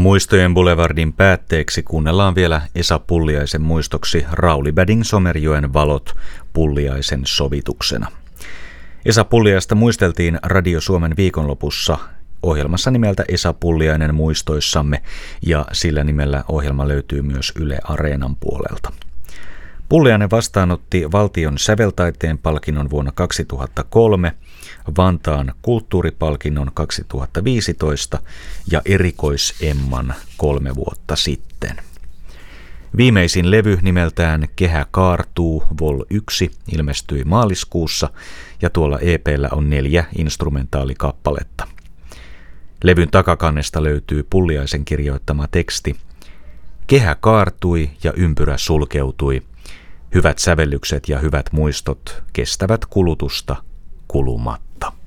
Muistojen Boulevardin päätteeksi kuunnellaan vielä Esa Pulliaisen muistoksi Rauli Bading Somerjoen valot Pulliaisen sovituksena. Esa Pulliaista muisteltiin Radio Suomen viikonlopussa ohjelmassa nimeltä Esa Pulliainen muistoissamme, ja sillä nimellä ohjelma löytyy myös Yle Areenan puolelta. Pulliainen vastaanotti valtion säveltaiteen palkinnon vuonna 2003, Vantaan kulttuuripalkinnon 2015 ja erikois-Emman 3 vuotta sitten. Viimeisin levy nimeltään Kehä kaartuu Vol 1 ilmestyi maaliskuussa ja tuolla EP:llä on 4 instrumentaalikappaletta. Levyn takakannesta löytyy Pulliaisen kirjoittama teksti: Kehä kaartui ja ympyrä sulkeutui. Hyvät sävellykset ja hyvät muistot kestävät kulutusta kulumatta.